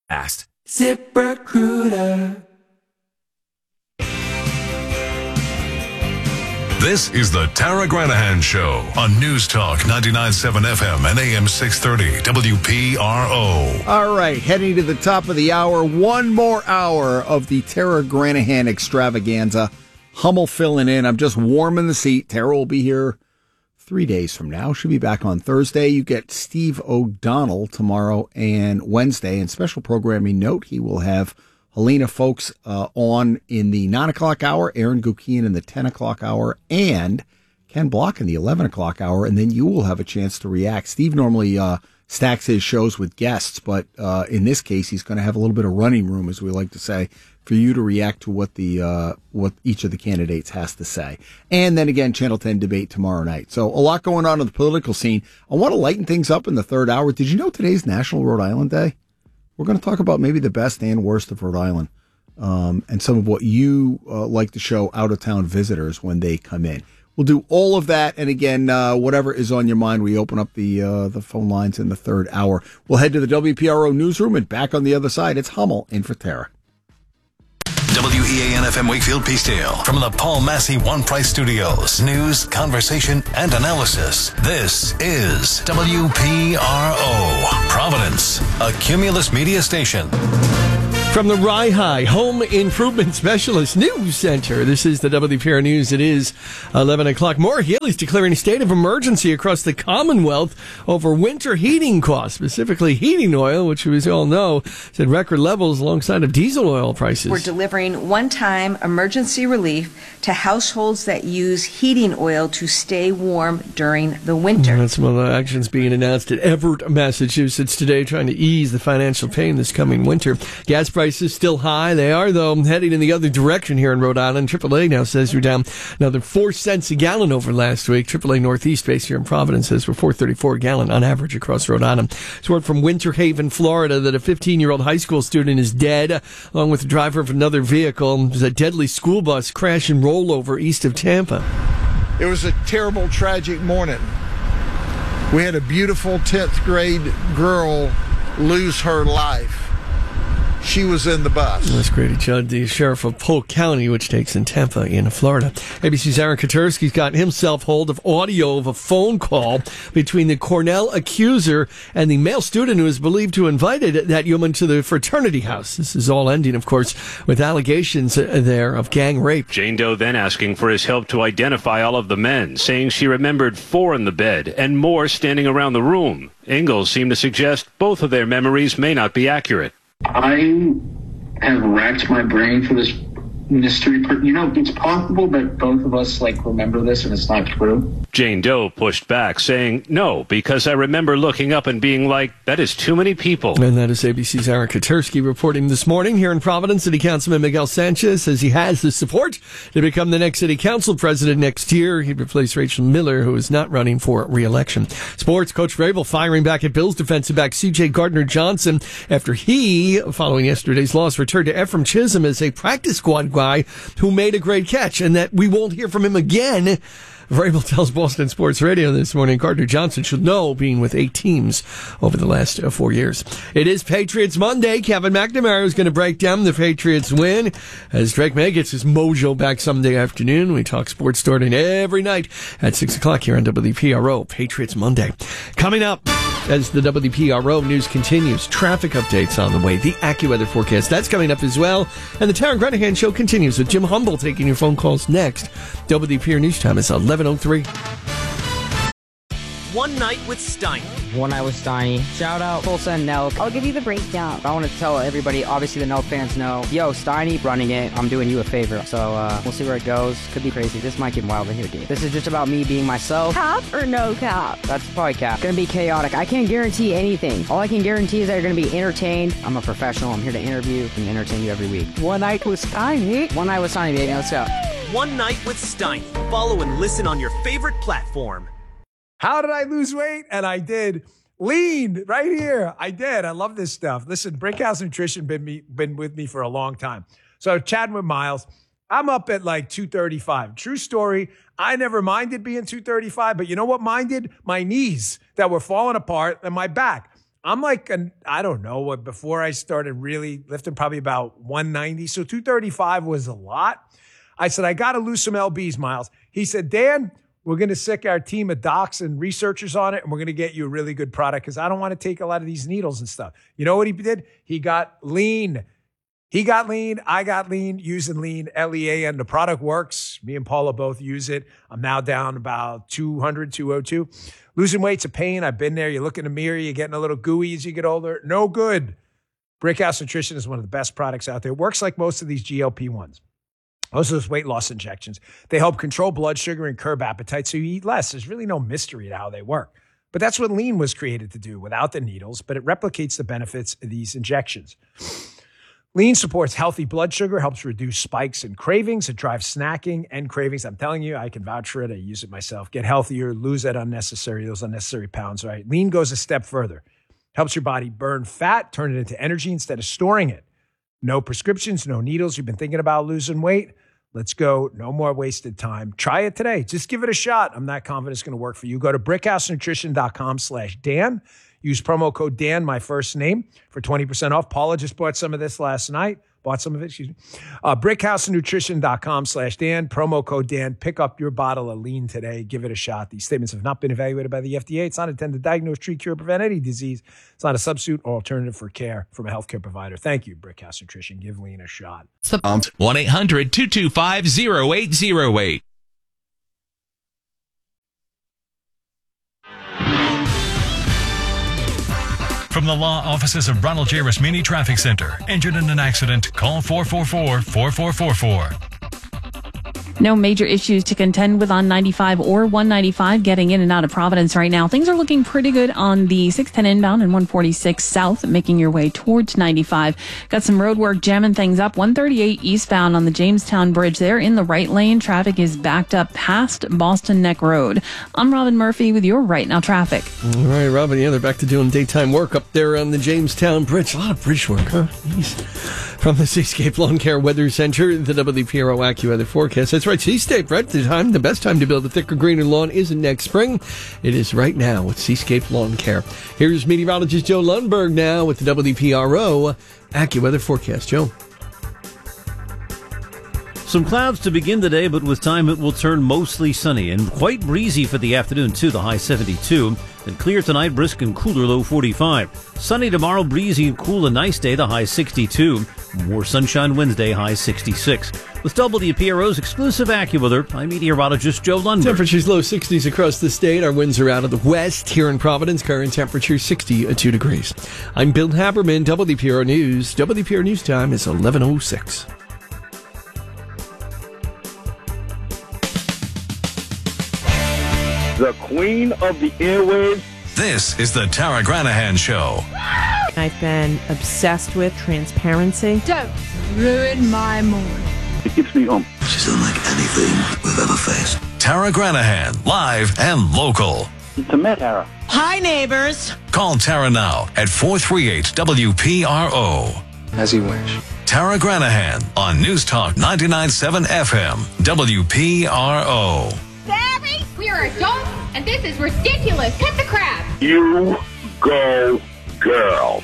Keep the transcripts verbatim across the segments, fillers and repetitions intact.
Asked. ZipRecruiter. This is the Tara Granahan Show on News Talk ninety-nine point seven F M and A M six thirty W P R O. All right, heading to the top of the hour. One more hour of the Tara Granahan extravaganza. Hummel filling in. I'm just warming the seat. Tara will be here three days from now. She'll be back on Thursday. You get Steve O'Donnell tomorrow and Wednesday. And special programming note, he will have Helena Folks uh, on in the nine o'clock hour, Aaron Gukian in the ten o'clock hour, and Ken Block in the eleven o'clock hour, and then you will have a chance to react. Steve normally uh, stacks his shows with guests, but uh, in this case, he's going to have a little bit of running room, as we like to say, for you to react to what the uh, what each of the candidates has to say. And then again, Channel ten debate tomorrow night. So a lot going on in the political scene. I want to lighten things up in the third hour. Did you know today's National Rhode Island Day? We're going to talk about maybe the best and worst of Rhode Island, um, and some of what you uh, like to show out-of-town visitors when they come in. We'll do all of that, and again, uh, whatever is on your mind, we open up the uh, the phone lines in the third hour. We'll head to the W P R O newsroom, and back on the other side, it's Hummel in for Tara. W E A N F M Wakefield Peacedale from the Paul Massey One Price Studios. News, conversation, and analysis. This is W P R O, Providence, a Cumulus Media station. From the Rye High Home Improvement Specialist News Center, this is the W P R News. It is eleven o'clock. Maura Healey's declaring a state of emergency across the Commonwealth over winter heating costs, specifically heating oil, which we all know is at record levels alongside of diesel oil prices. We're delivering one-time emergency relief to households that use heating oil to stay warm during the winter. That's some of the actions being announced at Everett, Massachusetts today, trying to ease the financial pain this coming winter. Gas prices still high. They are, though, heading in the other direction here in Rhode Island. triple A now says we're down another four cents a gallon over last week. triple A Northeast base here in Providence says we're four thirty-four a gallon on average across Rhode Island. It's word from Winter Haven, Florida, that a fifteen-year-old high school student is dead, along with the driver of another vehicle. There's a deadly school bus crash and rollover east of Tampa. It was a terrible, tragic morning. We had a beautiful tenth grade girl lose her life. She was in the bus. That's Grady Judd, the sheriff of Polk County, which takes in Tampa in Florida. A B C's Aaron Katersky's got himself hold of audio of a phone call between the Cornell accuser and the male student who is believed to have invited that woman to the fraternity house. This is all ending, of course, with allegations there of gang rape. Jane Doe then asking for his help to identify all of the men, saying she remembered four in the bed and more standing around the room. Ingalls seemed to suggest both of their memories may not be accurate. I have racked my brain for this mystery. You know, it's possible that both of us, like, remember this and it's not true. Jane Doe pushed back, saying, no, because I remember looking up and being like, that is too many people. And that is A B C's Aaron Katersky reporting this morning here in Providence. City Councilman Miguel Sanchez says he has the support to become the next city council president next year. He'd replace Rachel Miller, who is not running for re-election. Sports, Coach Vrabel firing back at Bills defensive back C J Gardner-Johnson after he, following yesterday's loss, returned to Ephraim Chisholm as a practice squad guy who made a great catch, and that we won't hear from him again. Vrabel tells Boston Sports Radio this morning Gardner-Johnson should know, being with eight teams over the last uh, four years. It is Patriots Monday. Kevin McNamara is going to break down the Patriots win as Drake May gets his mojo back Sunday afternoon. We talk sports starting every night at six o'clock here on W P R O. Patriots Monday. Coming up, as the W P R O news continues, traffic updates on the way, the AccuWeather forecast, that's coming up as well. And the Tara Granahan Show continues with Jim Humble taking your phone calls next. W P R News Time is eleven oh three. One Night with Steiny. One Night with Steiny. Shout out Tulsa and Nelk. I'll give you the breakdown. I want to tell everybody, obviously the Nelk fans know, yo, Steiny running it. I'm doing you a favor. So uh, we'll see where it goes. Could be crazy. This might get wild in here, dude. This is just about me being myself. Cap or no cap? That's probably cap. Gonna be chaotic. I can't guarantee anything. All I can guarantee is that you're gonna be entertained. I'm a professional. I'm here to interview and entertain you every week. One Night with Steiny. One Night with Steiny, baby. Let's go. One Night with Steiny. Follow and listen on your favorite platform. How did I lose weight? And I did. Lean right here. I did. I love this stuff. Listen, Brickhouse Nutrition been me been with me for a long time. So chatting with Miles, I'm up at like two thirty-five. True story. I never minded being two thirty-five, but you know what minded? My knees that were falling apart and my back. I'm like, an, I don't know, what before I started really lifting, probably about one ninety. So two thirty-five was a lot. I said, I got to lose some L Bs, Miles. He said, Dan, we're going to sick our team of docs and researchers on it, and we're going to get you a really good product because I don't want to take a lot of these needles and stuff. You know what he did? He got lean. He got lean. I got lean using lean, L E A N. The product works. Me and Paula both use it. I'm now down about two hundred, two oh two. Losing weight's a pain. I've been there. You look in the mirror, you're getting a little gooey as you get older. No good. Brickhouse Nutrition is one of the best products out there. It works like most of these G L P ones. Most of those weight loss injections. They help control blood sugar and curb appetite so you eat less. There's really no mystery to how they work. But that's what lean was created to do without the needles, but it replicates the benefits of these injections. Lean supports healthy blood sugar, helps reduce spikes and cravings. It drives snacking and cravings. I'm telling you, I can vouch for it. I use it myself. Get healthier, lose that unnecessary, those unnecessary pounds, right? Lean goes a step further. Helps your body burn fat, turn it into energy instead of storing it. No prescriptions, no needles. You've been thinking about losing weight? Let's go. No more wasted time. Try it today. Just give it a shot. I'm not confident it's going to work for you. Go to brickhousenutrition.com slash Dan. Use promo code Dan, my first name, for twenty percent off. Paula just bought some of this last night. Bought some of it, excuse me. Uh, brickhousenutrition.com slash Dan. Promo code Dan. Pick up your bottle of lean today. Give it a shot. These statements have not been evaluated by the F D A. It's not intended to diagnose, treat, cure, or prevent any disease. It's not a substitute or alternative for care from a healthcare provider. Thank you, Brickhouse Nutrition. Give lean a shot. one eight hundred two two five oh eight oh eight. From the law offices of Ronald J. Rasmini Traffic Center. Injured in an accident? Call four four four, four four four four. No major issues to contend with on ninety-five or one ninety-five getting in and out of Providence right now. Things are looking pretty good on the six ten inbound and one forty-six south, making your way towards ninety-five. Got some road work jamming things up. one thirty-eight eastbound on the Jamestown Bridge there in the right lane. Traffic is backed up past Boston Neck Road. I'm Robin Murphy with your Right Now traffic. All right, Robin, yeah, they're back to doing daytime work up there on the Jamestown Bridge. A lot of bridge work, huh? Jeez. From the Seascape Lawn Care Weather Center, the W P R O AccuWeather forecast. That's right, Seascape, right? The time, the best time to build a thicker, greener lawn isn't next spring. It is right now with Seascape Lawn Care. Here's meteorologist Joe Lundberg now with the W P R O AccuWeather forecast. Joe. Some clouds to begin the day, but with time it will turn mostly sunny and quite breezy for the afternoon too, the high seventy-two. Then clear tonight, brisk and cooler, low forty-five. Sunny tomorrow, breezy and cool, a nice day, the high sixty-two. More sunshine Wednesday, high sixty-six. With W P R O's exclusive AccuWeather, I'm meteorologist Joe Lundberg. Temperatures low sixties across the state. Our winds are out of the west. Here in Providence, current temperature sixty-two degrees. I'm Bill Haberman, W P R O News. W P R O News time is eleven oh six. The queen of the airwaves. This is the Tara Granahan Show. I've been obsessed with transparency. Don't ruin my morning. It keeps me home. She's unlike anything we've ever faced. Tara Granahan, live and local. It's a met, Tara. Hi, neighbors. Call Tara now at four three eight W P R O. As you wish. Tara Granahan on News Talk ninety-nine point seven F M, W P R O. Barry, we are adults, and this is ridiculous. Cut the crap. You go, girl.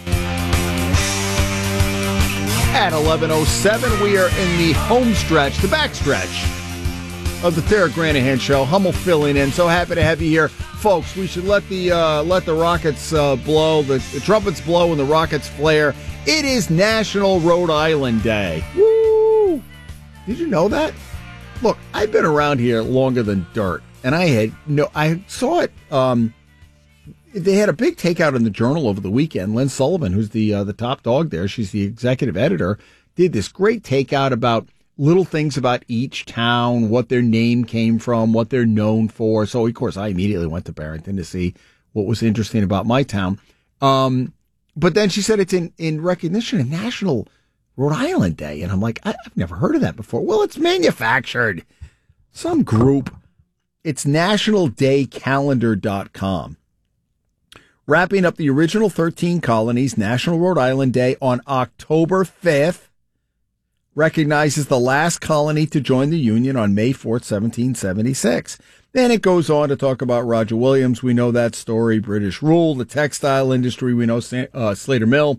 At eleven oh seven, we are in the home stretch, the back stretch of the Tara Granahan Show. Hummel filling in. So happy to have you here. Folks, we should let the uh, let the rockets uh, blow, the, the trumpets blow, and the rockets flare. It is National Rhode Island Day. Woo! Did you know that? Look, I've been around here longer than dirt, and I had no. I saw it. Um, they had a big takeout in the Journal over the weekend. Lynn Sullivan, who's the uh, the top dog there, she's the executive editor, did this great takeout about little things about each town, what their name came from, what they're known for. So, of course, I immediately went to Barrington to see what was interesting about my town. Um, but then she said it's in, in recognition of National Rhode Island Day. And I'm like, I, I've never heard of that before. Well, it's manufactured. Some group. It's national day calendar dot com. Wrapping up the original thirteen colonies, National Rhode Island Day on October fifth recognizes the last colony to join the Union on May fourth, seventeen seventy-six. Then it goes on to talk about Roger Williams. We know that story. British rule, the textile industry. We know uh, Slater Mill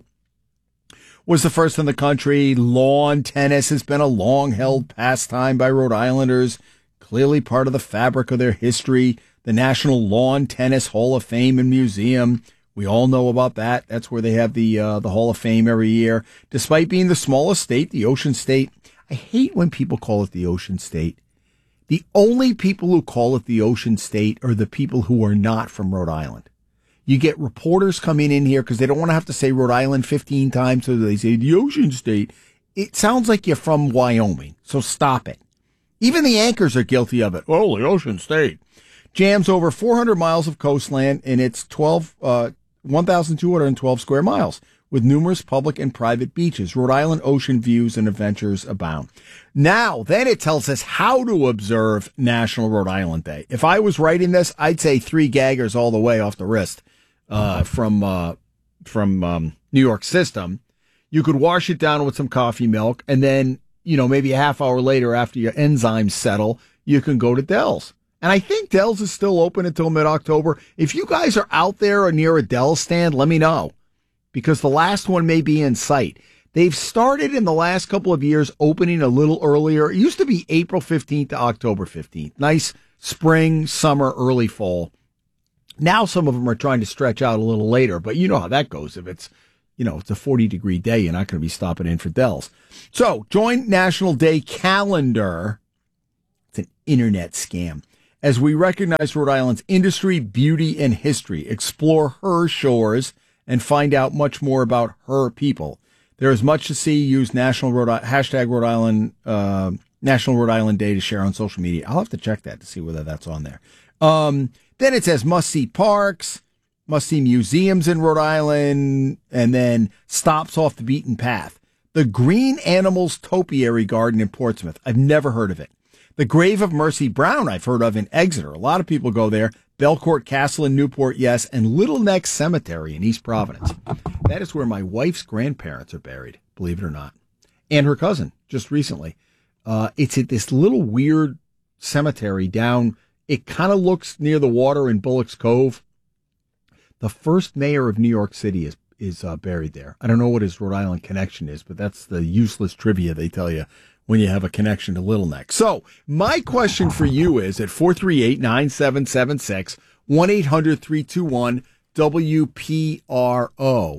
was the first in the country. Lawn tennis has been a long-held pastime by Rhode Islanders, clearly part of the fabric of their history. The National Lawn Tennis Hall of Fame and Museum. We all know about that. That's where they have the uh, the Hall of Fame every year. Despite being the smallest state, the Ocean State, I hate when people call it the Ocean State. The only people who call it the Ocean State are the people who are not from Rhode Island. You get reporters coming in here because they don't want to have to say Rhode Island fifteen times, so they say the Ocean State. It sounds like you're from Wyoming, so stop it. Even the anchors are guilty of it. Oh, the Ocean State. Jams over four hundred miles of coastline in its twelve, uh, one thousand two hundred twelve square miles, with numerous public and private beaches. Rhode Island ocean views and adventures abound. Now, then it tells us how to observe National Rhode Island Day. If I was writing this, I'd say three gaggers all the way off the wrist uh, from uh, from um, New York system. You could wash it down with some coffee milk, and then, you know, maybe a half hour later after your enzymes settle, you can go to Dell's. And I think Dell's is still open until mid-October. If you guys are out there or near a Dell's stand, let me know, because the last one may be in sight. They've started in the last couple of years opening a little earlier. It used to be April fifteenth to October fifteenth. Nice spring, summer, early fall. Now some of them are trying to stretch out a little later, but you know how that goes. If it's, you know, it's a forty degree day, you're not going to be stopping in for Dell's. So join National Day Calendar. It's an internet scam. As we recognize Rhode Island's industry, beauty, and history, explore her shores, and find out much more about her people. There is much to see. Use National Rhode I- hashtag Rhode Island uh, National Rhode Island Day to share on social media. I'll have to check that to see whether that's on there. Um, then it says must see parks, must see museums in Rhode Island, and then stops off the beaten path. The Green Animals Topiary Garden in Portsmouth. I've never heard of it. The Grave of Mercy Brown I've heard of in Exeter. A lot of people go there. Belcourt Castle in Newport, yes, and Little Neck Cemetery in East Providence. That is where my wife's grandparents are buried, believe it or not, and her cousin just recently. Uh, it's at this little weird cemetery down. It kind of looks near the water in Bullock's Cove. The first mayor of New York City is is uh, buried there. I don't know what his Rhode Island connection is, but that's the useless trivia they tell you when you have a connection to Little Neck. So my question for you is at four three eight, nine seven seven six, one eight hundred, three two one, W P R O.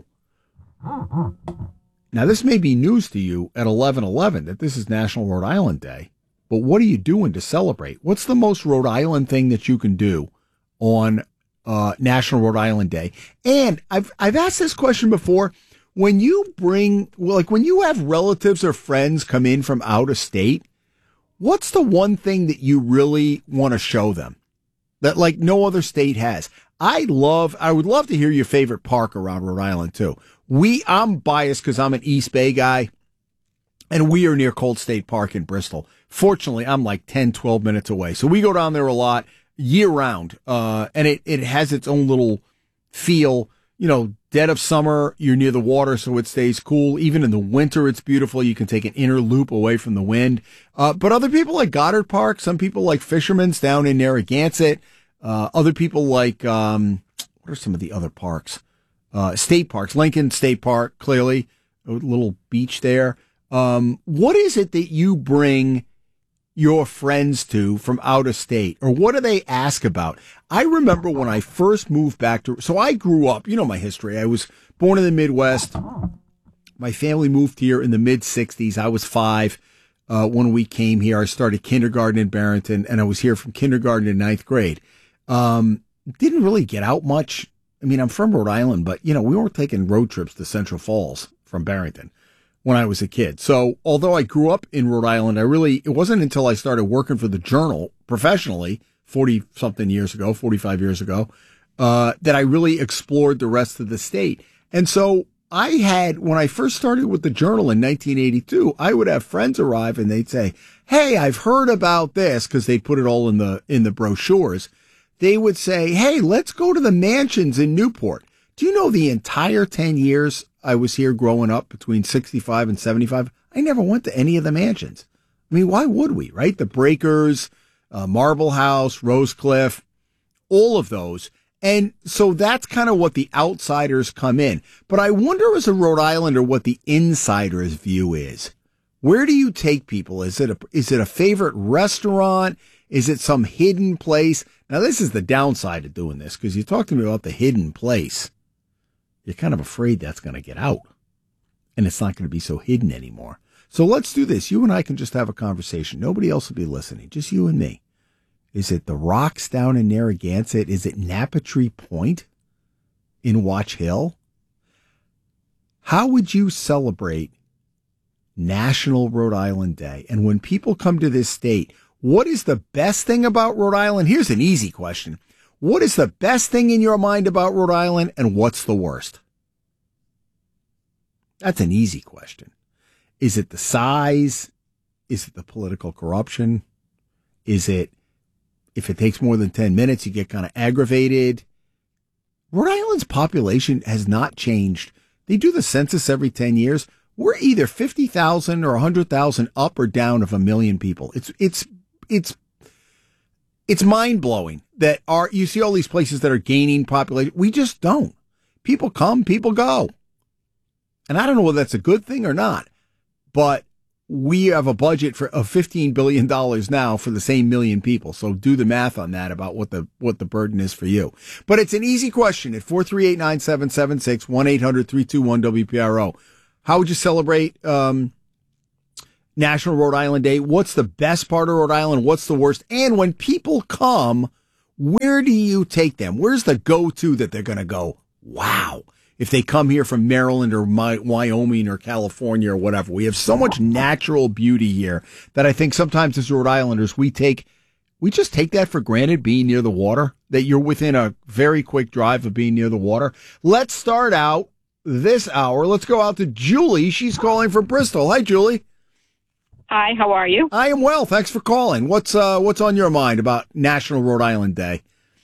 Now, this may be news to you at eleven eleven that this is National Rhode Island Day, but what are you doing to celebrate? What's the most Rhode Island thing that you can do on uh, National Rhode Island Day? And I've I've asked this question before. When you bring, like when you have relatives or friends come in from out of state, what's the one thing that you really want to show them that like no other state has? I love, I would love to hear your favorite park around Rhode Island too. We, I'm biased because I'm an East Bay guy and we are near Cold State Park in Bristol. Fortunately, I'm like ten, twelve minutes away. So we go down there a lot year round. Uh, and it, it has its own little feel, you know, dead of summer, you're near the water, so it stays cool. Even in the winter, it's beautiful. You can take an inner loop away from the wind. Uh, but other people like Goddard Park, some people like Fisherman's down in Narragansett. Uh, other people like, um, what are some of the other parks? Uh, state parks, Lincoln State Park, clearly, a little beach there. Um, what is it that you bring your friends to from out of state, or what do they ask about? I remember when I first moved back to, so I grew up, you know my history. I was born in the Midwest. My family moved here in the mid sixties. I was five uh, when we came here. I started kindergarten in Barrington, and I was here from kindergarten to ninth grade. Um, didn't really get out much. I mean, I'm from Rhode Island, but, you know, we weren't taking road trips to Central Falls from Barrington when I was a kid. So although I grew up in Rhode Island, I really, it wasn't until I started working for the Journal professionally forty something years ago, forty-five years ago, uh, that I really explored the rest of the state. And so I had, when I first started with the Journal in nineteen eighty-two, I would have friends arrive and they'd say, hey, I've heard about this, because they put it all in the, in the brochures. They would say, hey, let's go to the mansions in Newport. Do you know the entire ten years I was here growing up between sixty-five and seventy-five, I never went to any of the mansions. I mean, why would we, right? The Breakers, uh, Marble House, Rose Cliff, all of those. And so that's kind of what the outsiders come in. But I wonder as a Rhode Islander what the insider's view is. Where do you take people? Is it a, is it a favorite restaurant? Is it some hidden place? Now, this is the downside of doing this, because you talk to me about the hidden place. You're kind of afraid that's going to get out, and it's not going to be so hidden anymore. So let's do this. You and I can just have a conversation. Nobody else will be listening, just you and me. Is it the Rocks down in Narragansett? Is it Napatree Point in Watch Hill? How would you celebrate National Rhode Island Day? And when people come to this state, what is the best thing about Rhode Island? Here's an easy question. What is the best thing in your mind about Rhode Island, and what's the worst? That's an easy question. Is it the size? Is it the political corruption? Is it, if it takes more than ten minutes, you get kind of aggravated? Rhode Island's population has not changed. They do the census every ten years. We're either fifty thousand or one hundred thousand up or down of a million people. It's, it's, it's, it's mind blowing that our, you see all these places that are gaining population. We just don't. People come, people go. And I don't know whether that's a good thing or not, but we have a budget for of fifteen billion dollars now for the same million people. So do the math on that about what the, what the burden is for you. But it's an easy question at four three eight, nine seven seven six, one eight hundred, three two one, W P R O. How would you celebrate, um, National Rhode Island Day? What's the best part of Rhode Island? What's the worst? And when people come, where do you take them? Where's the go-to that they're going to go, wow, if they come here from Maryland or my, Wyoming or California or whatever? We have so much natural beauty here that I think sometimes as Rhode Islanders, we take, we just take that for granted, being near the water, that you're within a very quick drive of being near the water. Let's start out this hour. Let's go out to Julie. She's calling from Bristol. Hi, Julie. Hi, how are you? I am well. Thanks for calling. What's uh what's on your mind about National Rhode Island Day?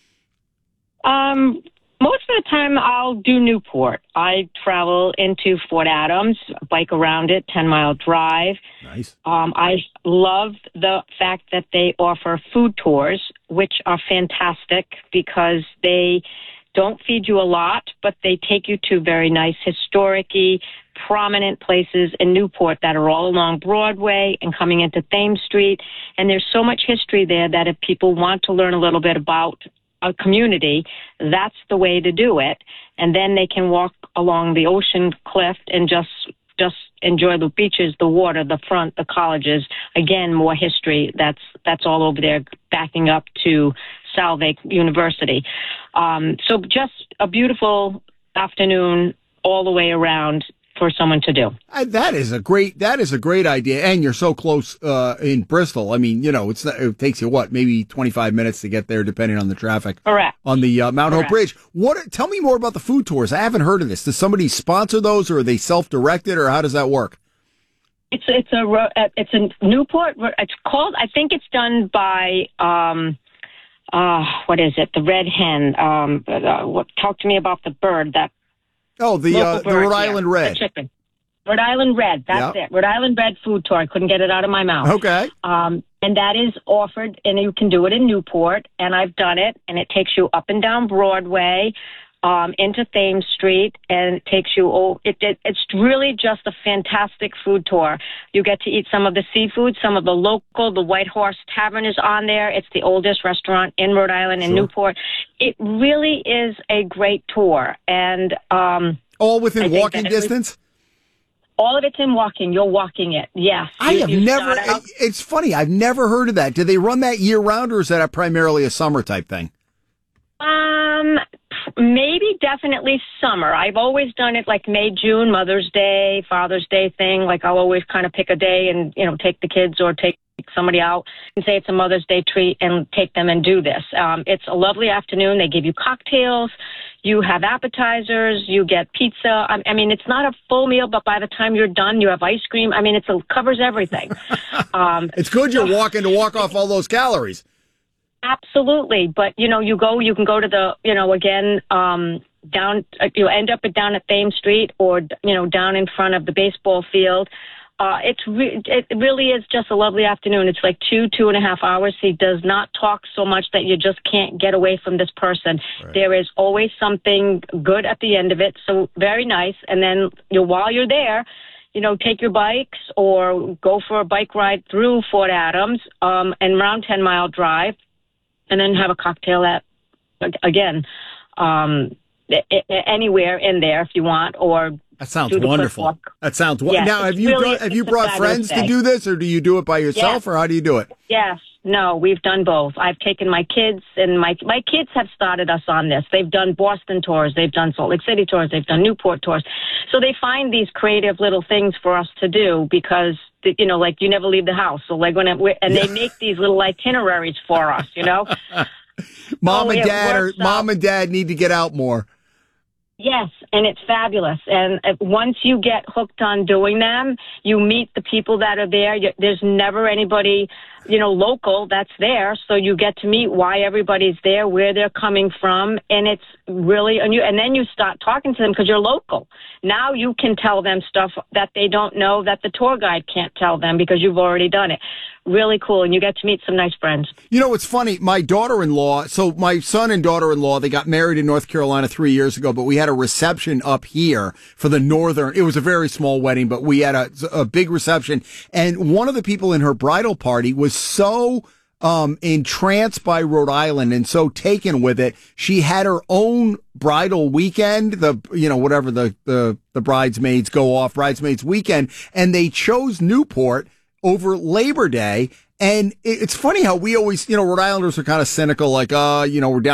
Um, most of the time I'll do Newport. I travel into Fort Adams, bike around it, ten mile drive. Nice. Um, I love the fact that they offer food tours, which are fantastic because they don't feed you a lot, but they take you to very nice historic-y, prominent places in Newport that are all along Broadway and coming into Thames Street. And there's so much history there that if people want to learn a little bit about a community, that's the way to do it. And then they can walk along the ocean cliff and just just enjoy the beaches, the water, the front, the colleges. Again, more history. That's that's all over there, backing up to Salve University. Um, so just a beautiful afternoon all the way around for someone to do. Uh, that is a great, that is a great idea. And you're so close, uh, in Bristol. I mean, you know, it's, it takes you what, maybe twenty-five minutes to get there depending on the traffic. Correct. On the uh, Mount Correct. Hope Bridge. What, tell me more about the food tours. I haven't heard of this. Does somebody sponsor those, or are they self-directed, or how does that work? It's, it's a, it's a Newport, it's called, I think it's done by, um, uh, what is it? The Red Hen. Um, uh, what, talk to me about the bird that, Oh, the uh, the Rhode Island Red. The chicken. Rhode Island Red. That's Yep. it. Rhode Island Red food tour. I couldn't get it out of my mouth. Okay. Um, and that is offered, and you can do it in Newport, and I've done it, and it takes you up and down Broadway, um, into Thames Street, and it takes you, oh, it, it, it's really just a fantastic food tour. You get to eat some of the seafood, some of the local, the White Horse Tavern is on there. It's the oldest restaurant in Rhode Island in Sure. Newport. It really is a great tour. And um, all within I think walking that every- distance? All of it's in walking. You're walking it. Yes. I You- have you never, start out- it's funny, I've never heard of that. Do they run that year round, or is that a primarily a summer type thing? Um, maybe definitely summer. I've always done it like May, June, Mother's Day, Father's Day thing. Like I'll always kind of pick a day and, you know, take the kids or take somebody out and say it's a Mother's Day treat and take them and do this. Um, it's a lovely afternoon. They give you cocktails. You have appetizers. You get pizza. I, I mean, it's not a full meal, but by the time you're done, you have ice cream. I mean, it's, it covers everything. um, It's good you're walking to walk off all those calories. Absolutely. But, you know, you go, you can go to the, you know, again, um, down, uh, you end up at down at Thames Street or, you know, down in front of the baseball field. Uh, it's re- it really is just a lovely afternoon. It's like two, two and a half hours. He does not talk so much that you just can't get away from this person. Right. There is always something good at the end of it. So very nice. And then you know, while you're there, you know, take your bikes or go for a bike ride through Fort Adams um, and around ten Mile Drive, and then have a cocktail at, again, um, anywhere in there if you want, or that sounds wonderful. That sounds wonderful. Yes, now, have you really, brought, have you brought friends day. to do this, or do you do it by yourself, yes. or how do you do it? Yes, no, we've done both. I've taken my kids, and my my kids have started us on this. They've done Boston tours, they've done Salt Lake City tours, they've done Newport tours. So they find these creative little things for us to do because, you know, like you never leave the house. So like when it, and they make these little itineraries for us, you know. Mom so and dad, or mom and dad need to get out more. Yes, and it's fabulous. And once you get hooked on doing them, you meet the people that are there. There's never anybody, you know, local that's there. So you get to meet why everybody's there, where they're coming from. And it's really, and, you, and then you start talking to them because you're local. Now you can tell them stuff that they don't know that the tour guide can't tell them because you've already done it. Really cool. And you get to meet some nice friends. You know, it's funny. My daughter-in-law, so my son and daughter-in-law, they got married in North Carolina three years ago, but we had a reception up here for the northern. It was a very small wedding, but we had a, a big reception. And one of the people in her bridal party was so um, entranced by Rhode Island and so taken with it. She had her own bridal weekend, the, you know, whatever the, the, the bridesmaids go off, bridesmaids weekend. And they chose Newport over Labor Day. And it's funny how we always, you know, Rhode Islanders are kind of cynical, like, uh, you know, we're down